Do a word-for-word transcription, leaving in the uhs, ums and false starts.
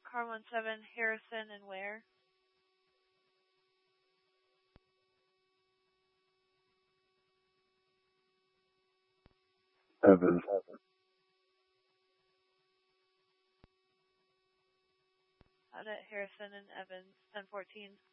car one seven, Harrison and where? Evans. Out at Harrison and Evans, ten fourteen.